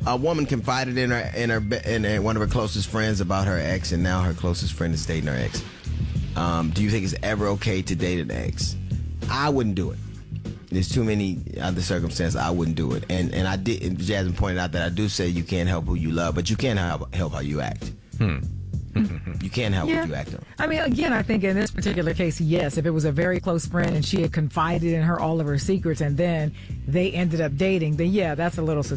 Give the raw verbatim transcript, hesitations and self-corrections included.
a woman confided in her in her in, in one of her closest friends about her ex, and now her closest friend is dating her ex. Um, do you think it's ever okay to date an ex? I wouldn't do it. There's too many other circumstances I wouldn't do it. And and I did. And Jasmine pointed out that I do say you can't help who you love, but you can help help how you act. Hmm. You can't help Yeah. what you act on. I mean, again, I think in this particular case, yes, if it was a very close friend and she had confided in her all of her secrets and then they ended up dating, then yeah, that's a little